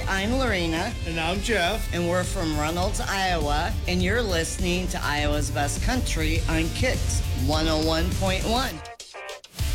I'm Lorena. And I'm Jeff. And we're from Reynolds, Iowa. And you're listening to Iowa's Best Country on Kicks 101.1.